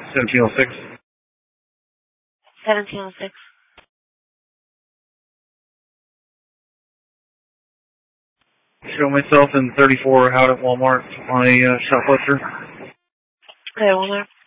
1706. 1706. Show myself in 34 out at Walmart on a shoplifter. Okay, Walmart.